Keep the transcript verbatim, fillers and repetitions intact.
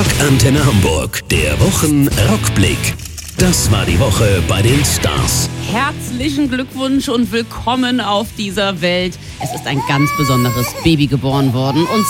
Rock Antenne Hamburg, der Wochen-Rückblick. Das war die Woche bei den Stars. Herzlichen Glückwunsch und willkommen auf dieser Welt. Es ist ein ganz besonderes Baby geboren worden. Und